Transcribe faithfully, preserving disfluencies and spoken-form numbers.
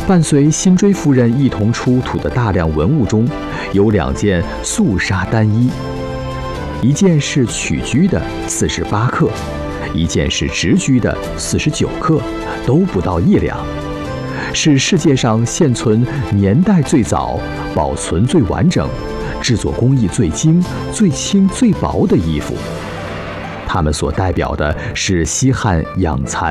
伴随辛追夫人一同出土的大量文物中，有两件素纱单衣，一件是曲居的四十八克，一件是直居的四十九克，都不到一两，是世界上现存年代最早、保存最完整、制作工艺最精、最轻最薄的衣服。它们所代表的是西汉养蚕